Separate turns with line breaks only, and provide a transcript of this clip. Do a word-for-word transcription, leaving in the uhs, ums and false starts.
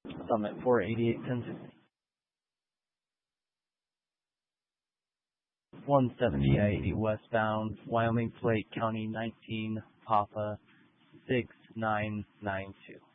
Summit four eighty-eight ten sixty. one seventy I eighty westbound, Wyoming Plate, County nineteen, Papa six nine nine two.